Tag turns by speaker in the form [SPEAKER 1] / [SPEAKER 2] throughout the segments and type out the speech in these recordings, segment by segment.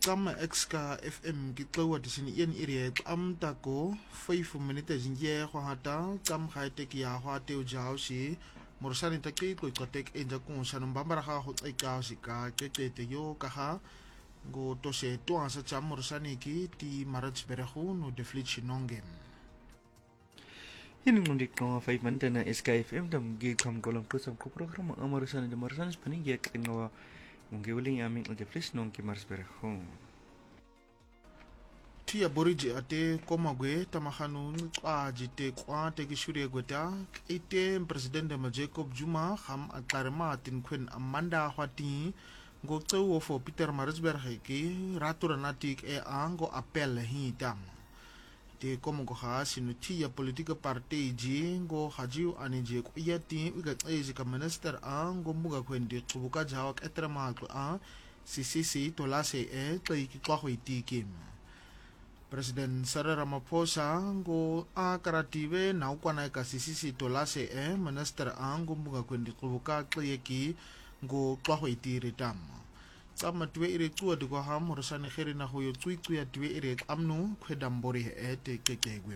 [SPEAKER 1] Kama exka FM kitlawa disini ian iri am tako 5 minute jinje kwa hata kam high-tech ya hwate ujao si morosani taki ko ikotek enja kung sanong bambara ka hot ay kao si ka kete yo kaha go tose tuang sa cham morosani ki ti maraj berehu no deflit sinongem.
[SPEAKER 2] Ini ngundik no 5 minute na SKFM dam gi kam kolong pusam ko program amorosan de morosan spani ge kengawa ngi uling aming de flis nong ki mars berehu.
[SPEAKER 1] Tia boriji ate komagwe tamahanu jite kwa te kishure gweta ite president de Jacob Zuma ham aklarema tin kwen Amanda hwati go tsewo fo Peter Marisberg ki ratura natik e ango appel hi tam te komago ha sinu tia politika party ji go hajiu anije ko yati uga ezi ka minister ango muga kwende kubuka jawak etrama ko CCC tolase e tei ki kwa hoiti kim President Cyril Ramaphosa ngo akarative na ukwana ka CCC tolase e minister ango muga kwendi kubuka kleyeki ngo twaho itiri tam tsama twe ire tsuwa de kwa ham rosane khere na hoyo tsui ya twe ire amnu khwedambori e te kekegwem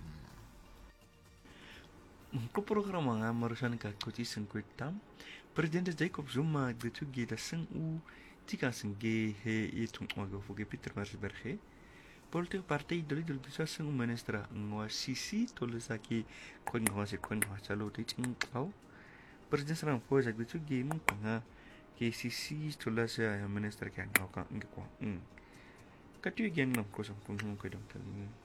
[SPEAKER 2] Ko programa nga marusan ka kuti sengkwek tam President Jacob Zuma betu ge da seng u tika sengge he itung mago fuge Peter Marisberg Politik partai doli bisa seng ministra ngwa sisi tolusaki kon ngwa se kon ngwa chalo te ching kau President serang po jak betu ge mung panga ke sisi tolasa ministra kan ngwa ka ngwa katu gen ngam ko sang pung ko dam tali